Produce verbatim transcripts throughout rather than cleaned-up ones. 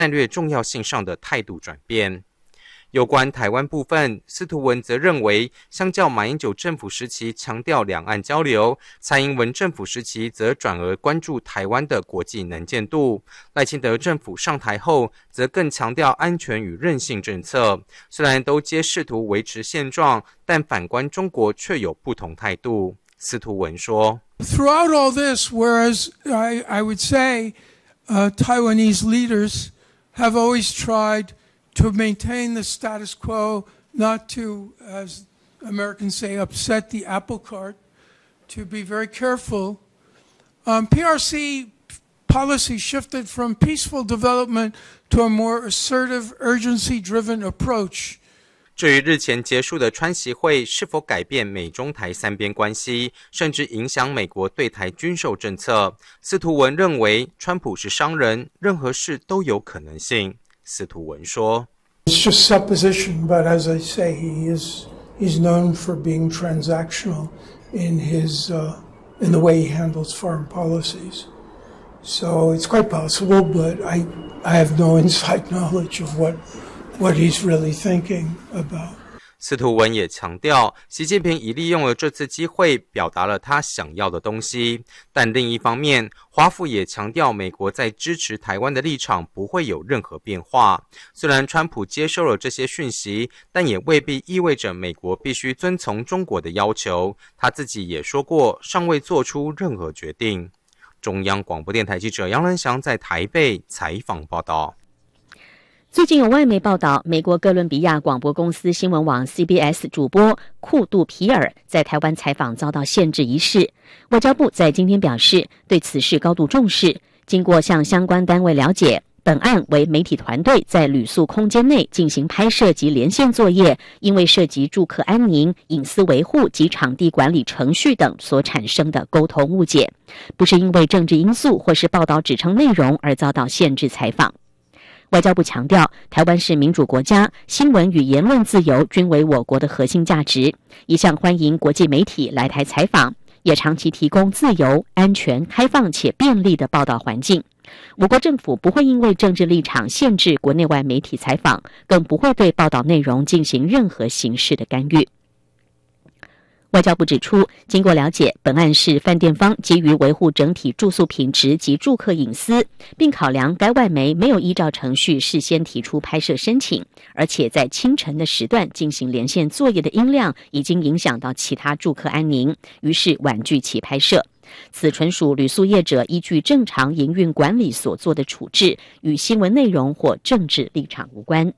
战略重要性上的态度转变。有关台湾部分，司徒文则认为，相较马英九政府时期强调两岸交流，蔡英文政府时期则转而关注台湾的国际能见度。赖清德政府上台后，则更强调安全与韧性政策。虽然都皆试图维持现状，但反观中国却有不同态度。司徒文说 ：“Throughout all this, whereas I, I would say, uh, Taiwanese leaders have always tried.To maintain the status quo, not to, as Americans say, upset the apple cart, to be very careful. Um, P R C policy shifted from peaceful development to a more assertive, urgency-driven approach. 至于日前结束的川习会是否改变美中台三边关系，甚至影响美国对台军售政策，司徒文认为，川普是商人，任何事都有可能性。司徒文说 It's just supposition, but as I say, he is he's known for being transactional in his uh, in the way he handles foreign policies. So it's quite possible, but I I have no inside knowledge of what what he's really thinking about. 司徒文也强调，习近平已利用了这次机会，表达了他想要的东西。但另一方面，华府也强调，美国在支持台湾的立场不会有任何变化。虽然川普接受了这些讯息，但也未必意味着美国必须遵从中国的要求。他自己也说过，尚未做出任何决定。中央广播电台记者杨仁祥在台北采访报道。 最近有外媒报道，美国哥伦比亚广播公司新闻网 C B S 主播库杜皮尔在台湾采访遭到限制一事。外交部在今天表示，对此事高度重视。经过向相关单位了解，本案为媒体团队在旅宿空间内进行拍摄及连线作业，因为涉及住客安宁、隐私维护及场地管理程序等所产生的沟通误解，不是因为政治因素或是报道指称内容而遭到限制采访。外交部强调，台湾是民主国家，新闻与言论自由均为我国的核心价值，一向欢迎国际媒体来台采访，也长期提供自由、安全、开放且便利的报道环境。我国政府不会因为政治立场限制国内外媒体采访，更不会对报道内容进行任何形式的干预。外交部指出，经过了解，本案是饭店方基于维护整体住宿品质及住客隐私，并考量该外媒没有依照程序事先提出拍摄申请，而且在清晨的时段进行连线作业的音量已经影响到其他住客安宁，于是婉拒其拍摄。此纯属旅宿业者依据正常营运管理所做的处置，与新闻内容或政治立场无关。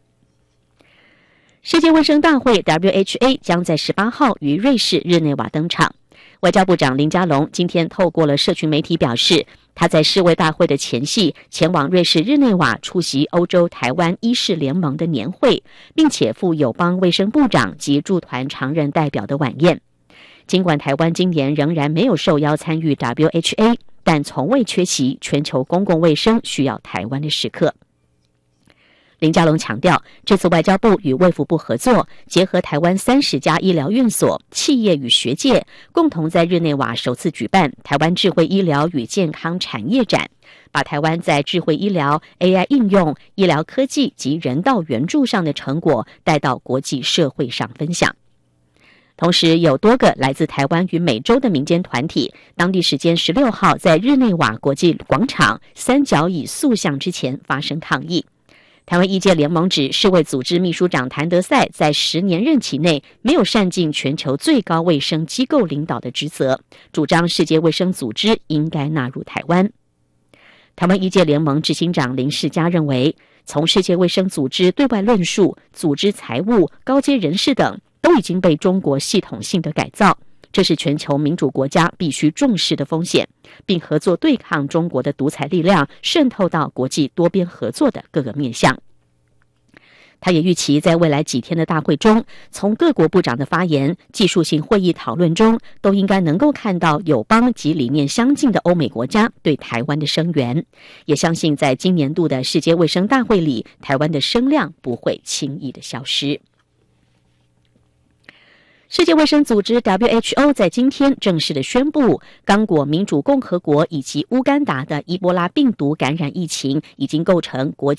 世界卫生大会 W H A 将在十八号于瑞士日内瓦登场。外交部长林佳龙今天透过了社群媒体表示，他在世卫大会的前夕前往瑞士日内瓦出席欧洲台湾医事联盟的年会，并且赴友邦卫生部长及驻团常任代表的晚宴。尽管台湾今年仍然没有受邀参与 W H A， 但从未缺席全球公共卫生需要台湾的时刻。林佳龙强调，这次外交部与卫福部合作，结合台湾三十家医疗院所、企业与学界，共同在日内瓦首次举办台湾智慧医疗与健康产业展，把台湾在智慧医疗、A I 应用、医疗科技及人道援助上的成果带到国际社会上分享。同时，有多个来自台湾与美洲的民间团体，当地时间十六号在日内瓦国际广场三角椅塑像之前发生抗议。台湾医界联盟指，世卫组织秘书长谭德赛在十年任期内没有善尽全球最高卫生机构领导的职责，主张世界卫生组织应该纳入台湾。台湾医界联盟执行长林世嘉认为，从世界卫生组织对外论述、组织财务、高阶人士等都已经被中国系统性的改造，这是全球民主国家必须重视的风险，并合作对抗中国的独裁力量渗透到国际多边合作的各个面向。他也预期在未来几天的大会中，从各国部长的发言、技术性会议讨论中，都应该能够看到友邦及理念相近的欧美国家对台湾的声援。也相信在今年度的世界卫生大会里，台湾的声量不会轻易的消失。 世界卫生组织 W H O 在今天正式的宣布，刚果民主共和国以及乌干达的伊波拉病毒感染疫情已经构成国际